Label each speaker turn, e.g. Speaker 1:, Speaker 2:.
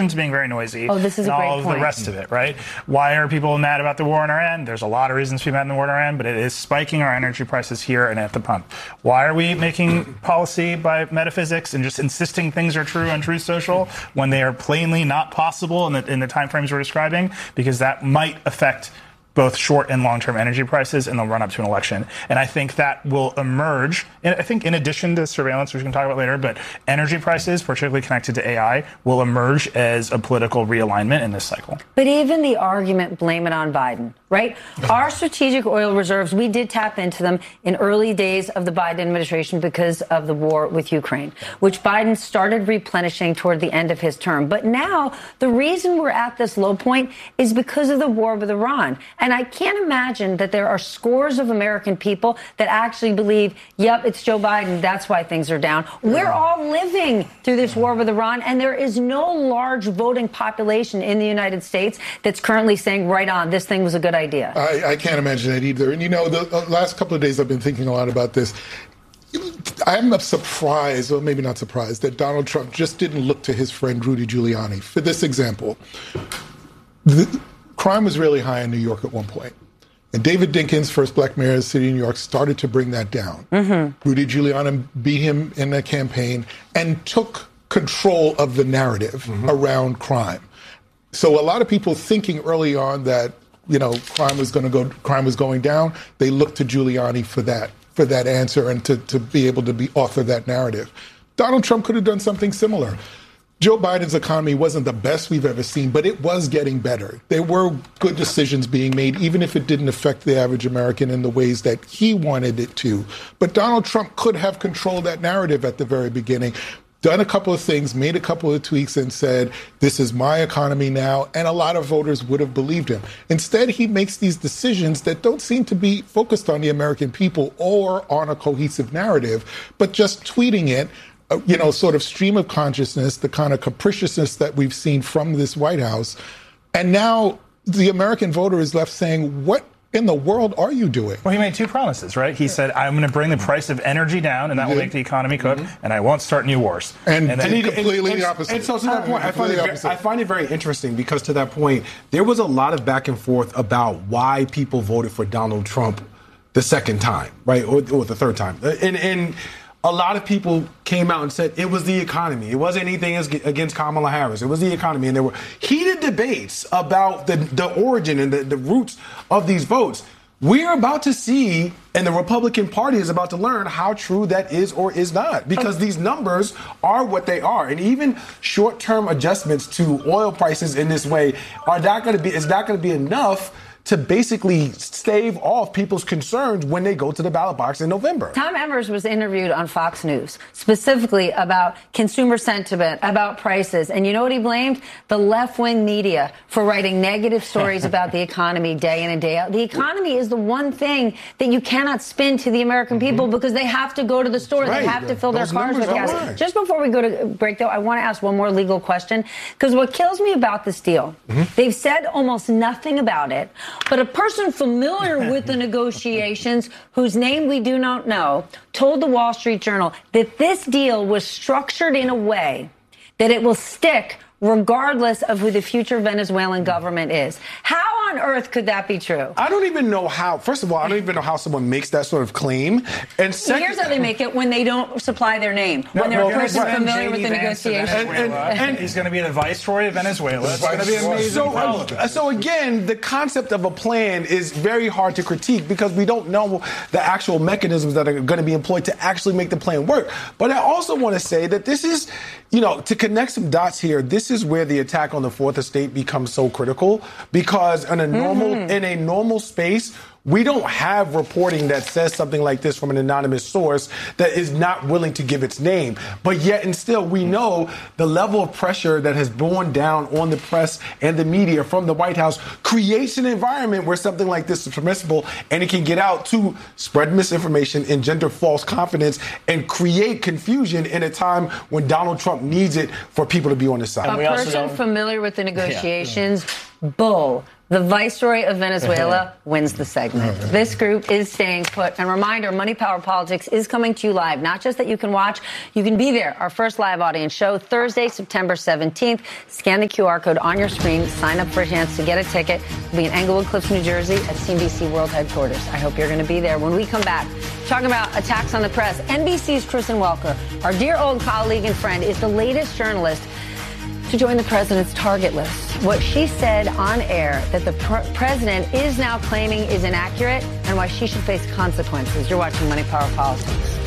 Speaker 1: inflation's being very noisy.
Speaker 2: Oh, this is a great
Speaker 1: all of
Speaker 2: point.
Speaker 1: the rest of it, right? Why are people mad about the war in Iran? There's a lot of reasons to be mad in the war in Iran, but it is spiking our energy prices here and at the pump. Why are we making policy by metaphysics and just insisting things are true on Truth Social when they are plainly not possible in the time frames we're describing? Because that might affect both short and long-term energy prices in the run-up to an election. And I think that will emerge, and I think in addition to surveillance, which we can talk about later, but energy prices, particularly connected to AI, will emerge as a political realignment in this cycle.
Speaker 2: But even the argument, blame it on Biden, right? Our strategic oil reserves, we did tap into them in early days of the Biden administration because of the war with Ukraine, which Biden started replenishing toward the end of his term. But now the reason we're at this low point is because of the war with Iran. And I can't imagine that there are scores of American people that actually believe, yep, it's Joe Biden. That's why things are down. We're all living through this war with Iran, and there is no large voting population in the United States that's currently saying, right on, this thing was a good idea.
Speaker 3: I can't imagine that either. And, you know, the last couple of days I've been thinking a lot about this. I'm surprised, or maybe not surprised, that Donald Trump just didn't look to his friend Rudy Giuliani. For this example, crime was really high in New York at one point. And David Dinkins, first black mayor of the city of New York, started to bring that down. Rudy Giuliani beat him in the campaign and took control of the narrative around crime. So a lot of people thinking early on that, you know, crime was going down, they looked to Giuliani for that answer and to be able to be author that narrative. Donald Trump could have done something similar. Joe Biden's economy wasn't the best we've ever seen, but it was getting better. There were good decisions being made, even if it didn't affect the average American in the ways that he wanted it to. But Donald Trump could have controlled that narrative at the very beginning, done a couple of things, made a couple of tweaks, and said, this is my economy now, and a lot of voters would have believed him. Instead, he makes these decisions that don't seem to be focused on the American people or on a cohesive narrative, but just tweeting it, you know, sort of stream of consciousness, the kind of capriciousness that we've seen from this White House. And now the American voter is left saying, what in the world are you doing?
Speaker 1: Well, he made two promises, right? He said, I'm going to bring the price of energy down, and that will make the economy cook, and I won't start new wars.
Speaker 3: And then completely the opposite.
Speaker 4: And so to that point, I find it very interesting because to that point, there was a lot of back and forth about why people voted for Donald Trump the second time, right? Or the third time. And a lot of people came out and said it was the economy. It wasn't anything against Kamala Harris. It was the economy. And there were heated debates about the origin and the roots of these votes. We're about to see, and the Republican Party is about to learn how true that is or is not, because these numbers are what they are. And even short-term adjustments to oil prices in this way is not going to be enough to basically stave off people's concerns when they go to the ballot box in November.
Speaker 2: Tom Emmer was interviewed on Fox News specifically about consumer sentiment, about prices. And you know what he blamed? The left-wing media for writing negative stories about the economy day in and day out. The economy is the one thing that you cannot spin to the American people because they have to go to the store. Right. They have to fill their cars with gas. Right. Just before we go to break, though, I want to ask one more legal question, because what kills me about this deal, they've said almost nothing about it. But a person familiar with the negotiations, whose name we do not know, told the Wall Street Journal that this deal was structured in a way that it will stick regardless of who the future Venezuelan government is. How on earth could that be true?
Speaker 4: I don't even know how. First of all, I don't even know how someone makes that sort of claim. And second,
Speaker 2: here's how they make it: when they don't supply their name, when they're a person familiar with the negotiations.
Speaker 1: And he's going to be the viceroy of Venezuela. It's going to be amazing.
Speaker 4: So again, the concept of a plan is very hard to critique because we don't know the actual mechanisms that are going to be employed to actually make the plan work. But I also want to say that this is, to connect some dots here, this is where the attack on the Fourth Estate becomes so critical, because in a normal space, we don't have reporting that says something like this from an anonymous source that is not willing to give its name. But yet and still, we know the level of pressure that has borne down on the press and the media from the White House creates an environment where something like this is permissible, and it can get out to spread misinformation, engender false confidence, and create confusion in a time when Donald Trump needs it for people to be on his side.
Speaker 2: A person familiar with the negotiations, bull. The Viceroy of Venezuela wins the segment. This group is staying put. And reminder, Money Power Politics is coming to you live. Not just that you can watch, you can be there. Our first live audience show, Thursday, September 17th. Scan the QR code on your screen. Sign up for a chance to get a ticket. We'll be in Englewood Cliffs, New Jersey at CNBC World Headquarters. I hope you're going to be there. When we come back, talking about attacks on the press, NBC's Kristen Welker, our dear old colleague and friend, is the latest journalist to join the president's target list. What she said on air that the president is now claiming is inaccurate and why she should face consequences. You're watching Money Power Politics.